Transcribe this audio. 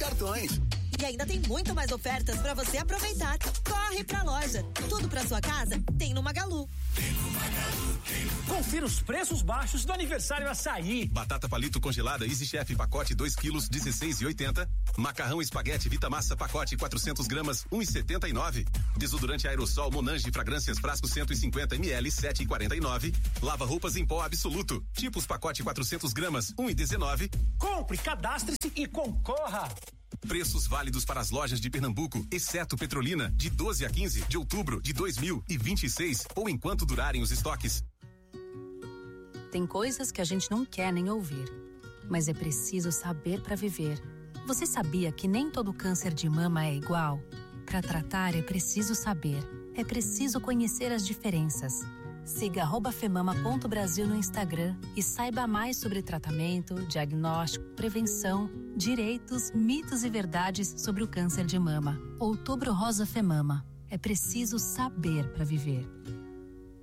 cartões. E ainda tem muito mais ofertas para você aproveitar. Corre pra loja. Tudo pra sua casa tem no Magalu. Confira os preços baixos do aniversário Açaí. Batata palito congelada Easy Chef pacote 2 quilos 16,80. Macarrão espaguete Vitamassa pacote 400 gramas 1,79. Desodorante aerossol Monange fragrâncias frasco 150 ml 7,49. Lava roupas em pó absoluto tipos pacote 400 gramas 1,19. Compre, cadastre-se e concorra. Preços válidos para as lojas de Pernambuco, exceto Petrolina, de 12 a 15 de outubro de 2026 ou enquanto durarem os estoques. Tem coisas que a gente não quer nem ouvir, mas é preciso saber para viver. Você sabia que nem todo câncer de mama é igual? Para tratar é preciso saber, é preciso conhecer as diferenças. Siga @femama.brasil no Instagram e saiba mais sobre tratamento, diagnóstico, prevenção, direitos, mitos e verdades sobre o câncer de mama. Outubro Rosa Femama. É preciso saber para viver.